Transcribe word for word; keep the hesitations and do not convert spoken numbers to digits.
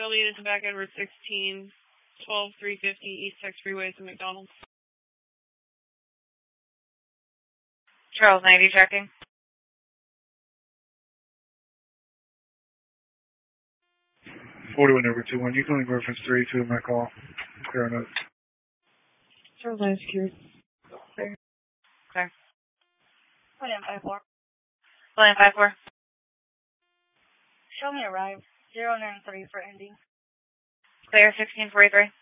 affiliated to back Edward sixteen, twelve three fifty East Texas Freeway to McDonald's. Charles ninety tracking. forty-one over two one. You can only reference three to my call. Fair enough. Charles nine secured. Clear. Clear. William five four. William five four. Show me arrive. zero nine three for ending. Clear sixteen forty-three.